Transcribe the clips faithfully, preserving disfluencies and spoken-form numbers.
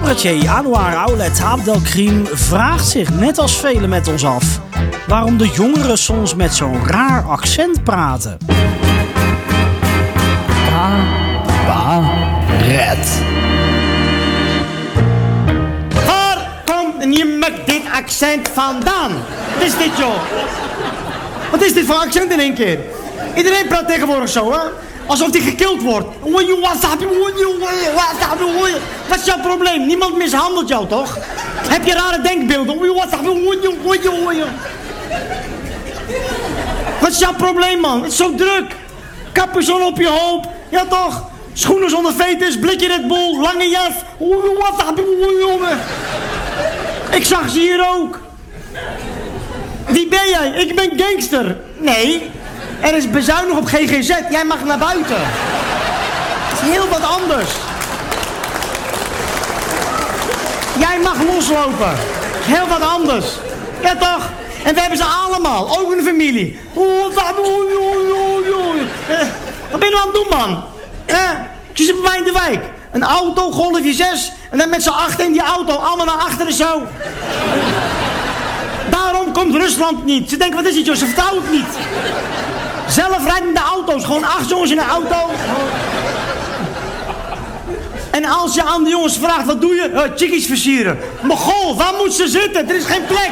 Cabaretier Anouar Oulet Abdelkrim vraagt zich net als velen met ons af waarom de jongeren soms met zo'n raar accent praten. Cabaret. Waar komt je met dit accent vandaan? Wat is dit, joh? Wat is dit voor accent in één keer? Iedereen praat tegenwoordig zo, hè? Alsof die gekild wordt. Wat is jouw probleem? Niemand mishandelt jou, toch? Heb je rare denkbeelden? Wat is jouw probleem, man? Het is zo druk. Capuchon op je hoofd. Ja, toch? Schoenen zonder veters, blikje Red Bull, lange jas. Ik zag ze hier ook. Wie ben jij? Ik ben gangster. Nee. Er is bezuinig op G G Z. Jij mag naar buiten. Het is heel wat anders. Jij mag loslopen. Heel wat anders. Ja toch? En we hebben ze allemaal. Ook in de familie. Wat ben je nou aan het doen, man? Eh? Ik zie ze bij mij in de wijk. Een auto, golfje zes. En dan met z'n achter in die auto. Allemaal naar achteren zo. Daarom komt Rusland niet. Ze denken, wat is het, joh? Ze vertrouwen het niet. Zelfrijdende auto's, gewoon acht jongens in een auto. En als je aan de jongens vraagt, wat doe je? Uh, chickies versieren. Mogol, waar moet ze zitten? Er is geen plek.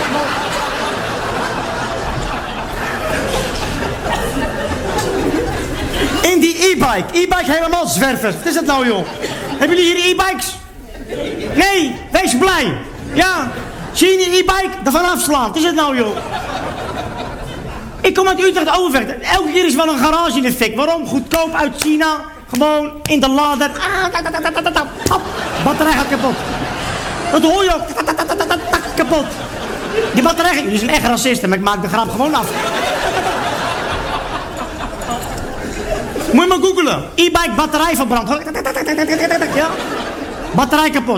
In die e-bike. E-bike helemaal zwervers. Wat is dat nou, joh? Hebben jullie hier e-bikes? Nee, wees blij. Ja, zie je die e-bike? Ervan afslaan. Wat is het nou, joh? Ik kom uit Utrecht Overvecht. Elke keer is wel een garage in de fik. Waarom? Goedkoop uit China. Gewoon in de lader. Batterij gaat kapot. Dat hoor je ook. Kapot. Die batterij... Jullie zijn echt racisten, maar ik maak de grap gewoon af. Moet je maar googelen. E-bike batterij verbrand. Ja. Batterij kapot.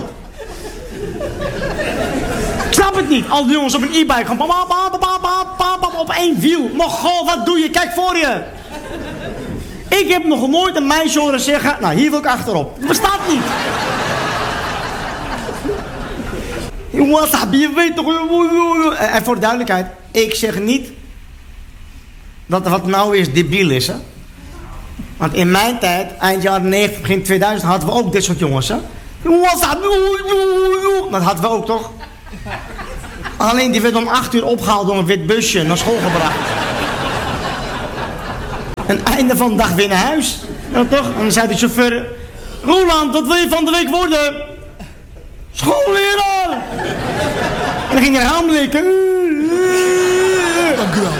Ik snap het niet. Al die jongens op een e-bike. Gewoon op één wiel. Mogol, wat doe je? Kijk voor je. Ik heb nog nooit een meisje horen zeggen... Nou, hier wil ik achterop. Dat bestaat niet. Jongens, je weet toch... En voor de duidelijkheid. Ik zeg niet... dat wat nou is debiel is, hè. Want in mijn tijd, eind jaren negentig, begin tweeduizend... hadden we ook dit soort jongens, hè. Dat hadden we ook, toch? Alleen die werd om acht uur opgehaald door een wit busje naar school gebracht. En einde van de dag weer naar huis. Ja, toch? En dan zei de chauffeur... Roland, wat wil je van de week worden? Schoolleraar! En dan ging hij raam likken. Dank u wel.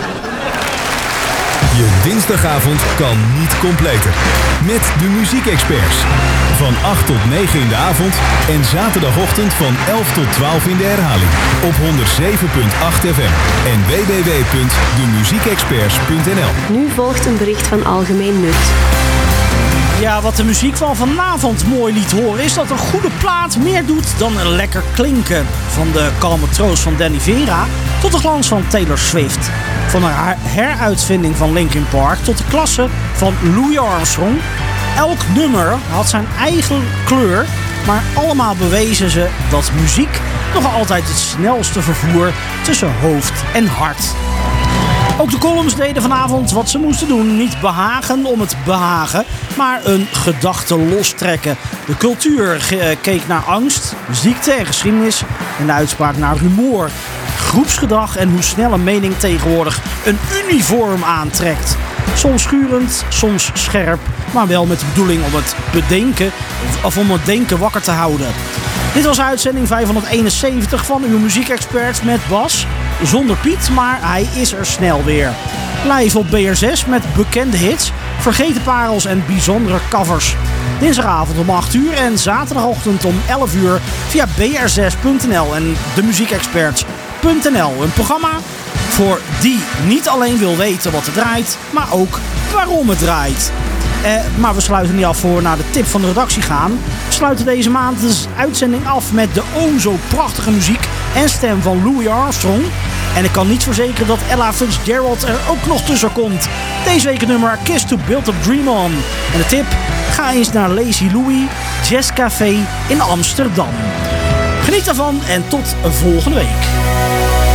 Je dinsdagavond kan niet completer. Met de muziekexperts. Van acht tot negen in de avond en zaterdagochtend van elf tot twaalf in de herhaling. Op honderd zeven komma acht F M en w w w punt de muziekexperts punt n l. Nu volgt een bericht van algemeen nut. Ja, wat de muziek van vanavond mooi liet horen is dat een goede plaat meer doet dan een lekker klinken. Van de kalme troost van Danny Vera tot de glans van Taylor Swift. Van haar heruitvinding van Linkin Park tot de klasse van Louis Armstrong. Elk nummer had zijn eigen kleur, maar allemaal bewezen ze dat muziek nog altijd het snelste vervoer tussen hoofd en hart. Ook de columns deden vanavond wat ze moesten doen. Niet behagen om het behagen, maar een gedachte lostrekken. De cultuur keek naar angst, ziekte en geschiedenis en de uitspraak naar humor. Groepsgedrag en hoe snel een mening tegenwoordig een uniform aantrekt. Soms schurend, soms scherp, maar wel met de bedoeling om het bedenken of om het denken wakker te houden. Dit was uitzending vijfhonderdeenenzeventig van uw muziekexpert met Bas. Zonder Piet, maar hij is er snel weer. Live op B R zes met bekende hits, vergeten parels en bijzondere covers. Dinsdagavond om acht uur en zaterdagochtend om elf uur via b r zes punt n l en de muziekexperts punt n l. Een programma voor die niet alleen wil weten wat er draait, maar ook waarom het draait. Eh, maar we sluiten niet af voor naar de tip van de redactie gaan. We sluiten deze maand de uitzending af met de o zo prachtige muziek en stem van Louis Armstrong. En ik kan niet verzekeren dat Ella Fitzgerald er ook nog tussen komt. Deze week het nummer Kiss to Build a Dream On. En de tip, ga eens naar Lazy Louie Jazz Café in Amsterdam. Geniet daarvan en tot volgende week.